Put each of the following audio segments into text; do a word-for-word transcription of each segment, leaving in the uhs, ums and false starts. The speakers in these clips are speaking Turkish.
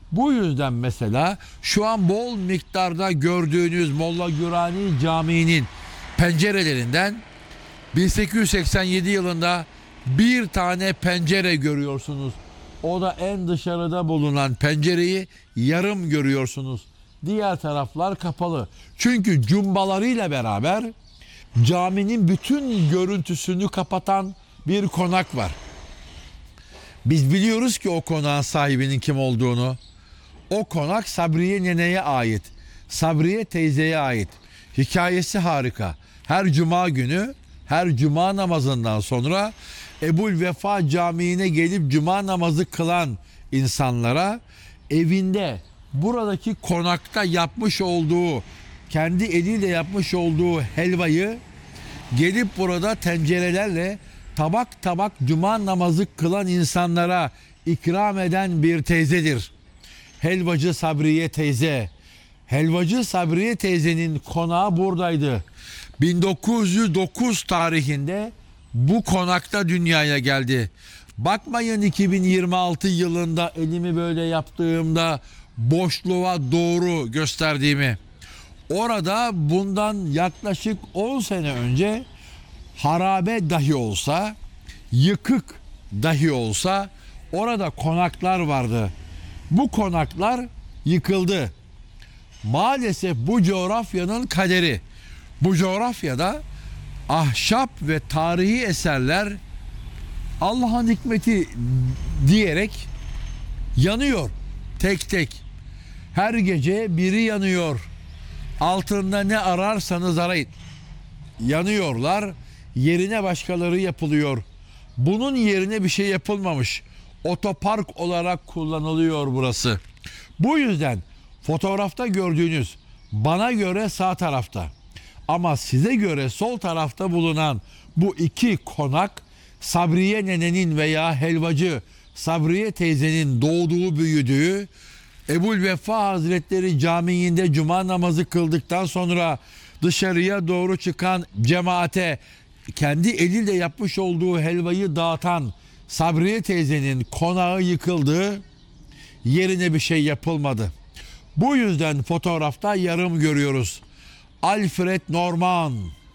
Bu yüzden mesela şu an bol miktarda gördüğünüz Molla Gürani Camii'nin pencerelerinden bin sekiz yüz seksen yedi yılında bir tane pencere görüyorsunuz. O da en dışarıda bulunan pencereyi yarım görüyorsunuz. Diğer taraflar kapalı. Çünkü cumbalarıyla beraber caminin bütün görüntüsünü kapatan bir konak var. Biz biliyoruz ki o konağın sahibinin kim olduğunu. O konak Sabriye neneye ait. Sabriye teyzeye ait. Hikayesi harika. Her cuma günü, her cuma namazından sonra Ebul Vefa Camii'ne gelip cuma namazı kılan insanlara evinde, buradaki konakta yapmış olduğu, kendi eliyle yapmış olduğu helvayı gelip burada tencerelerle tabak tabak cuma namazı kılan insanlara ikram eden bir teyzedir. Helvacı Sabriye teyze. Helvacı Sabriye teyzenin konağı buradaydı. bin dokuz yüz dokuz tarihinde bu konakta dünyaya geldi. Bakmayın iki bin yirmi altı yılında elimi böyle yaptığımda boşluğa doğru gösterdiğimi. Orada bundan yaklaşık on sene önce harabe dahi olsa, yıkık dahi olsa orada konaklar vardı. Bu konaklar yıkıldı. Maalesef bu coğrafyanın kaderi. Bu coğrafyada ahşap ve tarihi eserler Allah'ın hikmeti diyerek yanıyor tek tek. Her gece biri yanıyor. Altında ne ararsanız arayın. Yanıyorlar. Yerine başkaları yapılıyor. Bunun yerine bir şey yapılmamış. Otopark olarak kullanılıyor burası. Bu yüzden fotoğrafta gördüğünüz bana göre sağ tarafta ama size göre sol tarafta bulunan bu iki konak Sabriye nenenin veya helvacı Sabriye teyzenin doğduğu, büyüdüğü, Ebul Vefa Hazretleri Camii'nde cuma namazı kıldıktan sonra dışarıya doğru çıkan cemaate kendi eliyle yapmış olduğu helvayı dağıtan Sabriye teyzenin konağı yıkıldı, yerine bir şey yapılmadı. Bu yüzden fotoğrafta yarım görüyoruz. Alfred Norman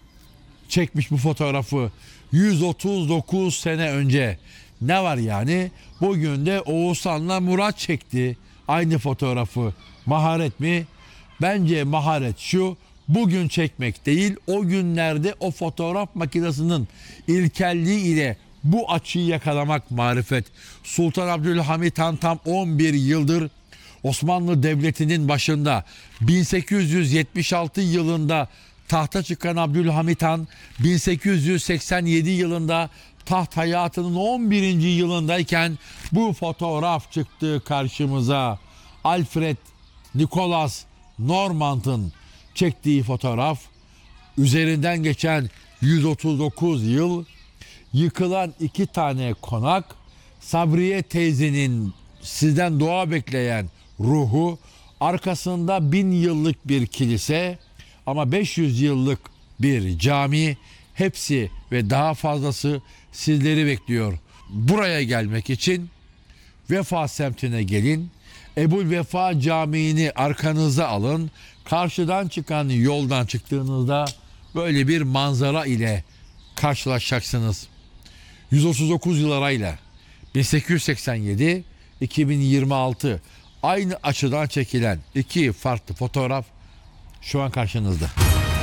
çekmiş bu fotoğrafı yüz otuz dokuz sene önce. Ne var yani? Bugün de Oğuzhan'la Murat çekti aynı fotoğrafı. Maharet mi? Bence maharet şu: bugün çekmek değil, o günlerde o fotoğraf makinesinin ilkelliği ile bu açıyı yakalamak marifet. Sultan Abdülhamit Han tam on bir yıldır Osmanlı Devleti'nin başında. bin sekiz yüz yetmiş altı yılında tahta çıkan Abdülhamit Han bin sekiz yüz seksen yedi yılında taht hayatının on birinci yılındayken bu fotoğraf çıktı karşımıza. Alfred Nicholas Normand'ın çektiği fotoğraf. Üzerinden geçen yüz otuz dokuz yıl, yıkılan iki tane konak, Sabriye teyzenin sizden dua bekleyen ruhu, arkasında bin yıllık bir kilise ama beş yüz yıllık bir cami, hepsi ve daha fazlası sizleri bekliyor. Buraya gelmek için Vefa semtine gelin. Ebul Vefa Camii'ni arkanıza alın. Karşıdan çıkan yoldan çıktığınızda böyle bir manzara ile karşılaşacaksınız. yüz otuz dokuz yıl arayla bin sekiz yüz seksen yedi iki bin yirmi altı aynı açıdan çekilen iki farklı fotoğraf şu an karşınızda.